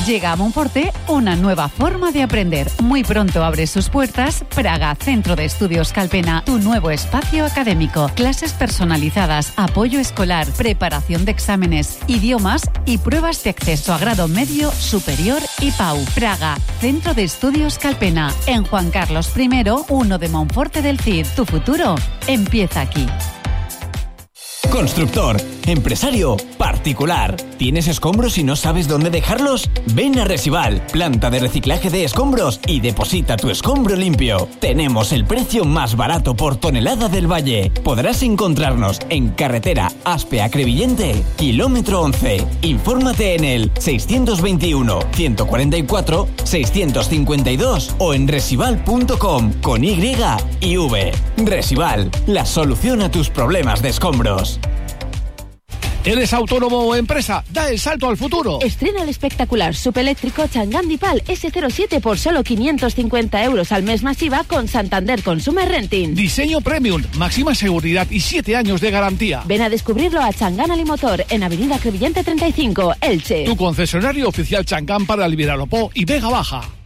Llega a Monforte una nueva forma de aprender. Muy pronto abre sus puertas Praga Centro de Estudios Calpena, tu nuevo espacio académico. Clases personalizadas, apoyo escolar, preparación de exámenes, idiomas y pruebas de acceso a grado medio, superior y PAU. Praga Centro de Estudios Calpena, en Juan Carlos I, 1 de Monforte del Cid. Tu futuro empieza aquí. Constructor, empresario, particular. ¿Tienes escombros y no sabes dónde dejarlos? Ven a Resival, planta de reciclaje de escombros, y deposita tu escombro limpio. Tenemos el precio más barato por tonelada del Valle. Podrás encontrarnos en carretera Aspe a Crevillente, kilómetro 11. Infórmate en el 621 144 652 o en resival.com con Y y V. Resival, la solución a tus problemas de escombros. ¿Eres autónomo o empresa? ¡Da el salto al futuro! Estrena el espectacular subeléctrico Chang'an Dipal S07 por solo 550 euros al mes masiva con Santander Consumer Renting. Diseño premium, máxima seguridad y 7 años de garantía. Ven a descubrirlo a Chang'an Alimotor en Avenida Crevillente 35, Elche. Tu concesionario oficial Chang'an para el Viralopó y Vega Baja.